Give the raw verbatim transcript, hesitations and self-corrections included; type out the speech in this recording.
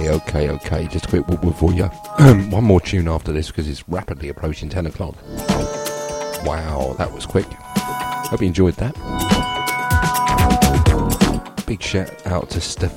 Okay, okay, okay. Just a quick whoop whoop for you. One more tune after this because it's rapidly approaching ten o'clock. Wow, that was quick. Hope you enjoyed that. Big shout out to Steph.